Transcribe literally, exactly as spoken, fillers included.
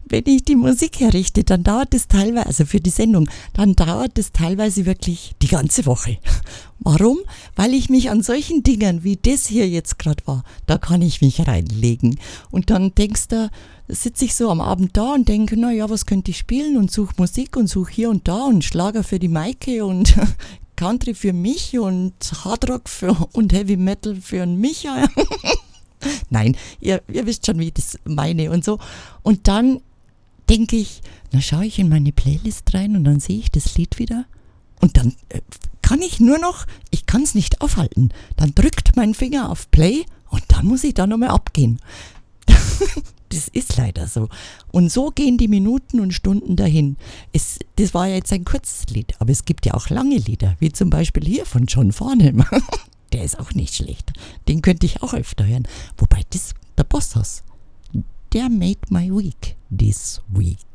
wenn ich die Musik herrichte, dann dauert es teilweise, also für die Sendung, dann dauert es teilweise wirklich die ganze Woche. Warum? Weil ich mich an solchen Dingen, wie das hier jetzt gerade war, da kann ich mich reinlegen. Und dann denkst du, sitze ich so am Abend da und denke, na ja, was könnte ich spielen und suche Musik und suche hier und da und Schlager für die Maike und Country für mich und Hardrock für, und Heavy Metal für den Micha. Nein, ihr, ihr wisst schon, wie ich das meine und so. Und dann denke ich, na schaue ich in meine Playlist rein und dann sehe ich das Lied wieder und dann äh, kann ich nur noch, ich kann es nicht aufhalten. Dann drückt mein Finger auf Play und dann muss ich da nochmal abgehen. Das ist leider so. Und so gehen die Minuten und Stunden dahin. Es, das war ja jetzt ein kurzes Lied, aber es gibt ja auch lange Lieder, wie zum Beispiel hier von John Farnham. Der ist auch nicht schlecht. Den könnte ich auch öfter hören. Wobei das der Boss ist. Der made my week this week.